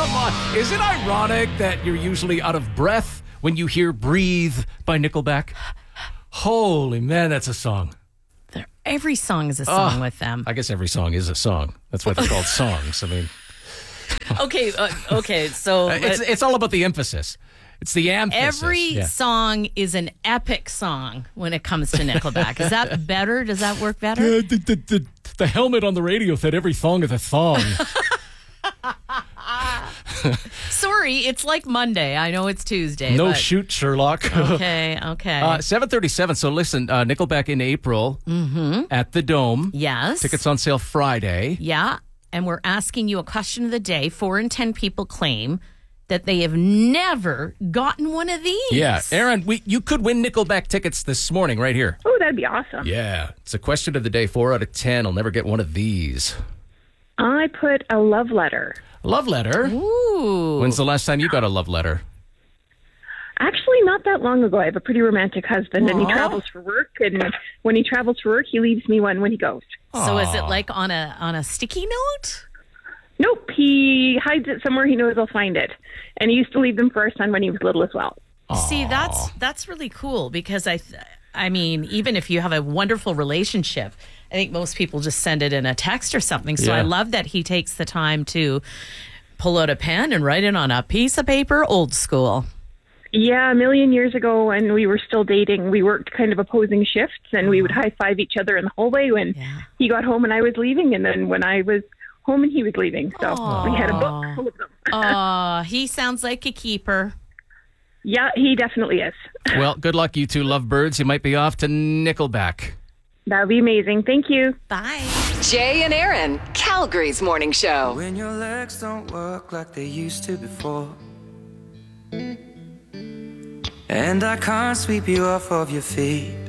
come on. Is it ironic that you're usually out of breath when you hear Breathe by Nickelback? Holy man, that's a song. Every song is a song with them. I guess every song is a song. That's why they're called songs. I mean, Okay, so it's all about the emphasis. It's the emphasis. every song is an epic song when it comes to Nickelback. Is that better? Does that work better? The helmet on the radio said every thong is a song. Sorry, it's like Monday. I know it's Tuesday. No but... shoot, Sherlock. Okay. 7:37. So listen, Nickelback in April at the Dome. Yes. Tickets on sale Friday. Yeah. And we're asking you a question of the day. 4 in 10 people claim that they have never gotten one of these. Yeah. Aaron, you could win Nickelback tickets this morning right here. Oh, that'd be awesome. Yeah. It's a question of the day. 4 out of 10 will never get one of these. I put a love letter. Love letter? Ooh. When's the last time you got a love letter? Actually, not that long ago. I have a pretty romantic husband, and he Aw. travels for work. And when he travels for work, he leaves me one when he goes. So is it like on a sticky note? Nope, he hides it somewhere he knows I'll find it. And he used to leave them for our son when he was little as well. See, that's really cool because I mean, even if you have a wonderful relationship, I think most people just send it in a text or something. So Yeah. I love that he takes the time to pull out a pen and write it on a piece of paper, old school. Yeah, a million years ago when we were still dating, we worked kind of opposing shifts, and we would high-five each other in the hallway when he got home and I was leaving, and then when I was home and he was leaving. So we had a book full of them. Oh, he sounds like a keeper. Yeah, he definitely is. Well, good luck, you two lovebirds. You might be off to Nickelback. That would be amazing. Thank you. Bye. Jay and Aaron, Calgary's morning show. When your legs don't work like they used to before, and I can't sweep you off of your feet,